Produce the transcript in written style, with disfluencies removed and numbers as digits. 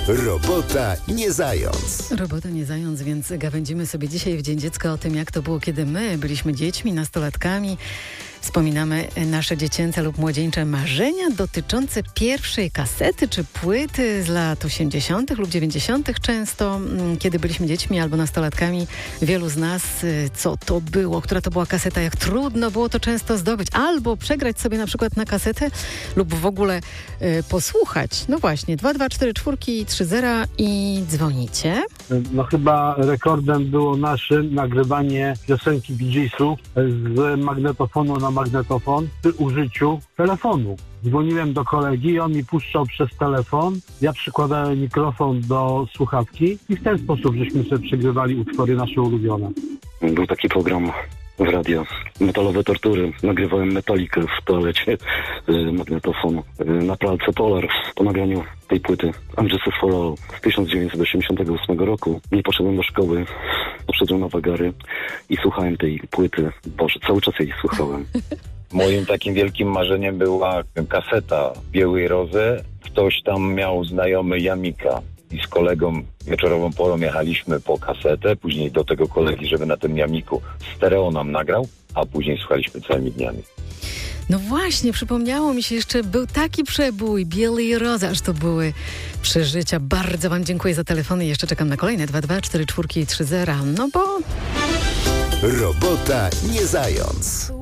Robota nie zając. Robota nie zając, więc gawędzimy sobie dzisiaj w Dzień Dziecka o tym, jak to było, kiedy my byliśmy dziećmi, nastolatkami. Wspominamy nasze dziecięce lub młodzieńcze marzenia dotyczące pierwszej kasety czy płyty z lat 80. lub 90. często. Kiedy byliśmy dziećmi albo nastolatkami, wielu z nas, co to było, która to była kaseta, jak trudno było to często zdobyć. Albo przegrać sobie na przykład na kasetę lub w ogóle posłuchać. No właśnie, 22430 i dzwonicie. No chyba rekordem było naszym nagrywanie piosenki Bee Geesów z magnetofonu na magnetofon przy użyciu telefonu. Dzwoniłem do kolegi i on mi puszczał przez telefon. Ja przykładałem mikrofon do słuchawki i w ten sposób żeśmy sobie przegrywali utwory nasze ulubione. Był taki program w radio. Metalowe tortury. Nagrywałem metalikę w toalecie z magnetofonu. Na pralce Polar po nagraniu tej płyty Angels for All z 1988 roku. Nie poszedłem do szkoły. Poszedłem na wagary i słuchałem tej płyty. Boże, cały czas jej słuchałem. Moim takim wielkim marzeniem była kaseta Białej Rozy. Ktoś tam miał znajomy Jamika i z kolegą wieczorową porą jechaliśmy po kasetę, później do tego kolegi, żeby na tym Jamiku stereo nam nagrał, a później słuchaliśmy całymi dniami. No właśnie, przypomniało mi się jeszcze, był taki przebój, Białej Rozy, aż to były przeżycia. Bardzo wam dziękuję za telefony i jeszcze czekam na kolejne 22430. No bo... Robota nie zając.